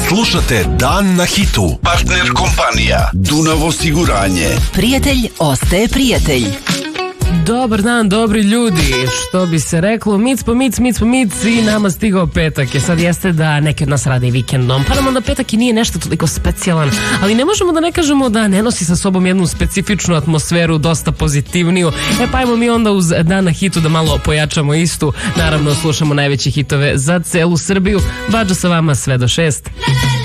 Slušate Dan na hitu. Partner kompanija Dunav osiguranje. Prijatelj ostaje prijatelj. Dobar dan, dobri ljudi, što bi se reklo, mic po mic i nama stigao petak. Jer sad jeste da neki od nas rade vikendom, pa nam onda petak i nije nešto toliko specijalan, ali ne možemo da ne kažemo da ne nosi sa sobom jednu specifičnu atmosferu, dosta pozitivniju. Pa ajmo mi onda uz Dan na hitu da malo pojačamo istu. Naravno slušamo najveće hitove za celu Srbiju. Badža sa vama sve do 6.